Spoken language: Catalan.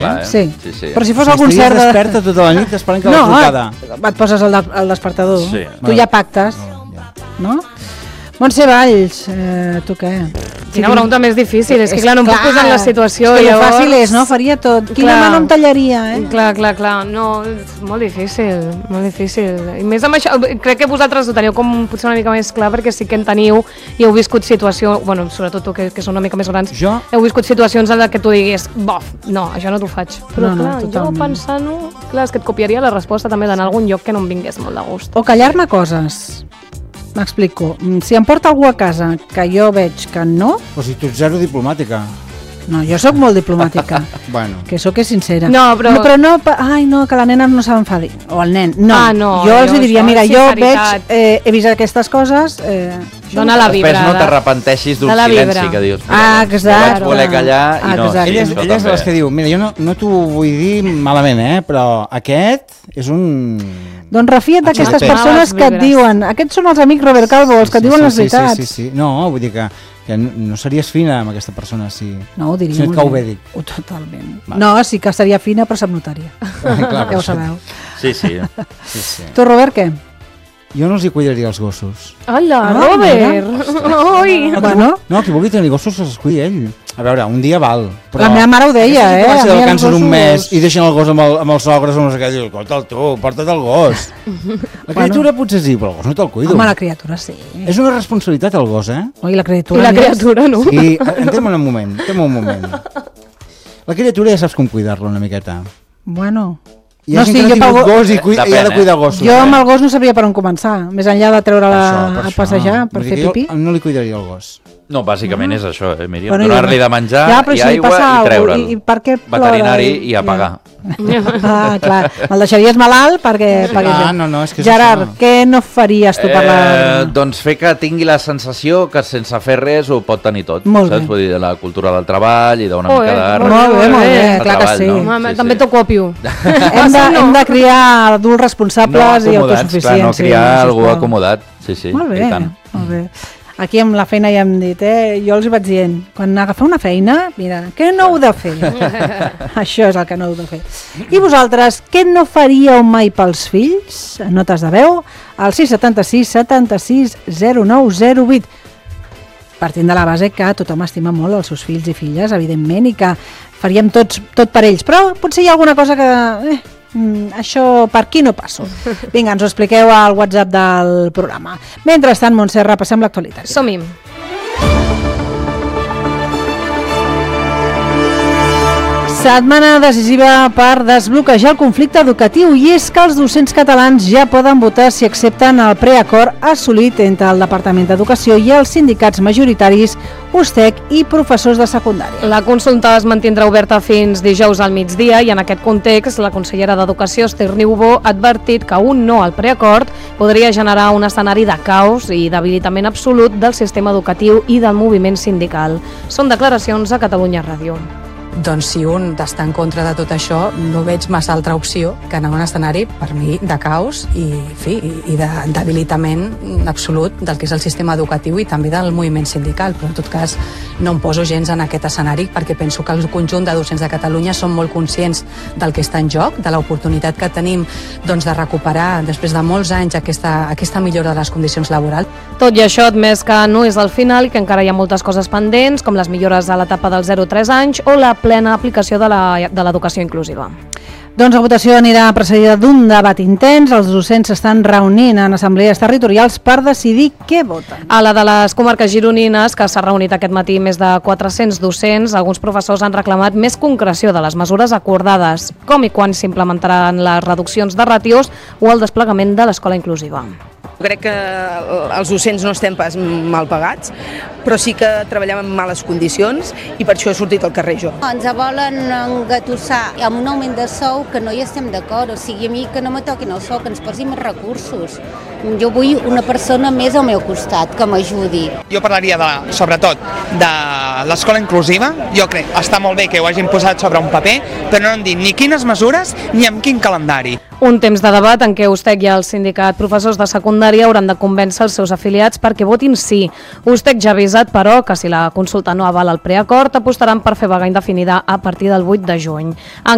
Sí. Però si fos algun cert... Estaries desperta tota la nit esperant que la trucada. No, et poses el despertador. Sí. Tu ja pactes, no? Montse Valls, tu què? Quina pregunta més difícil, és que clar, no em puc posar en la situació. És que llavors... fàcil és, no? Faria tot. Quina mà no em tallaria, Clar, no, és molt difícil, molt difícil. I més amb això, crec que vosaltres ho teniu com potser una mica més clar, perquè sí que en teniu i heu viscut situacions, bueno, sobretot tu que són una mica més grans, heu viscut situacions en les que tu diguis, bof, no, això no t'ho faig. Però clar, jo pensant-ho, clar, és que et copiaria la resposta també d'anar a algun lloc que no em vingués molt de gust. O callar-me coses. M'explico. Si em porta algú a casa que jo veig que no... Però si tu ets zero diplomàtica. No, jo sóc molt diplomàtica. Bueno. Que sóc sincera. No, però no, ai, no, que la nena no s'enfadi. O el nen. No, jo els diria, mira, jo veig, he vist aquestes coses... Dóna la vibra. Després no t'arrepenteixis d'un silenci que dius. Exacte. Vaig voler callar i no. Ella és les que diu, mira, jo no t'ho vull dir malament, però aquest és un... Doncs refia't d'aquestes persones que et diuen, aquests són els amics Robert Calvo, els que et diuen les veritats. Sí. No, vull dir que no series fina amb aquesta persona si no, ho diria si no et cau bé, dic. Totalment. No, sí que seria fina, però se'm notaria. Ja ho sabeu. Sí. Tu, Robert, què? Jo no els hi cuidaria els gossos. Hola, Robert! Bueno. No, qui vulgui tenir gossos els cuidi ell. A veure, un dia val. Però la meva mare ho deia, Si de vacances un mes i deixen el gos amb els sogres o no sé què, dius, escolta'l tu, porta't el gos. La criatura potser sí, però el gos no te'l cuido. Home, la criatura sí. És una responsabilitat el gos, I la criatura. I la criatura, no? Sí, entrem un moment. La criatura ja saps com cuidar-la una miqueta. Bueno... Hi ha gent que no tingut gos i ha de cuidar gossos. Jo amb el gos no sabia per on començar, més enllà de treure-la a passejar, per fer pipí. Jo no li cuidaria el gos. No, bàsicament és això, Míriam. Donar-li de menjar i aigua i treure'l. I per què plora? Veterinari i apagar. Clar, me'l deixaries malalt perquè... No, és que Gerard, què no faries tu per la... Doncs fer que tingui la sensació que sense fer res ho pot tenir tot. Molt bé. Vull dir, de la cultura del treball i d'una mica de... Molt bé, clar que sí. També t'ho copio. Hem de criar adults responsables i autosuficients. Clar, no criar algú acomodat. Sí, molt bé. Aquí amb la feina ja hem dit, jo els hi vaig dient, quan agafeu una feina, mira, què no heu de fer? Això és el que no heu de fer. I vosaltres, què no faríeu mai pels fills? Notes de veu al 676 76 0908. Partint de la base que tothom estima molt els seus fills i filles, evidentment, i que faríem tot per ells, però potser hi ha alguna cosa que... això per aquí no passo. Vinga, ens ho expliqueu al WhatsApp del programa. Mentrestant, Montse, repassem l'actualitat. Som-hi. Setmana decisiva per desbloquejar el conflicte educatiu, i és que els docents catalans ja poden votar si accepten el preacord assolit entre el Departament d'Educació i els sindicats majoritaris USTEC i professors de secundària. La consulta es mantindrà oberta fins dijous al migdia i en aquest context la consellera d'Educació, Esther Niubó, ha advertit que un no al preacord podria generar un escenari de caos i debilitament absolut del sistema educatiu i del moviment sindical. Són declaracions a Catalunya Ràdio. Doncs si un està en contra de tot això, no veig massa altra opció que anar a un escenari, per mi, de caos i de debilitament absolut del que és el sistema educatiu i també del moviment sindical. Però en tot cas no em poso gens en aquest escenari perquè penso que el conjunt de docents de Catalunya són molt conscients del que està en joc, de l'oportunitat que tenim de recuperar després de molts anys aquesta millora de les condicions laborals. Tot i això, admès que no és el final i que encara hi ha moltes coses pendents, com les millores a l'etapa dels 0-3 anys o la plena aplicació de l'educació inclusiva. Doncs la votació anirà precedida d'un debat intens. Els docents s'estan reunint en assemblees territorials per decidir què voten. A la de les comarques gironines, que s'ha reunit aquest matí més de 400 docents, alguns professors han reclamat més concreció de les mesures acordades, com i quan s'implementaran les reduccions de ràtios o el desplegament de l'escola inclusiva. Crec que els docents no estem pas mal pagats, però sí que treballem en males condicions i per això he sortit al carrer jo. Ens volen engatussar amb un augment de sou que no hi estem d'acord, o sigui, a mi que no me toquin el sou, que ens posin més recursos. Jo vull una persona més al meu costat que m'ajudi. Jo parlaria sobretot de l'escola inclusiva. Jo crec que està molt bé que ho hagin posat sobre un paper, però no han dit ni quines mesures ni amb quin calendari. Un temps de debat en què USTEC i el sindicat professors de secundària hauran de convèncer els seus afiliats perquè votin sí. USTEC ja ha avisat, però, que si la consulta no avala el preacord, apostaran per fer vaga indefinida a partir del 8 de juny.